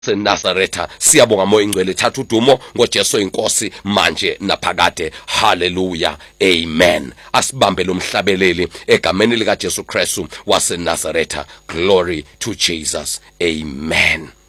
seNazaretha. Siyabonga moya ingcwele, thatha udumo ngoJesu inkosi manje naphakade. Hallelujah, amen. Asibambe lo mhlabeleli egameni lika Jesu Kristu waseNazaretha. Glory to Jesus, amen.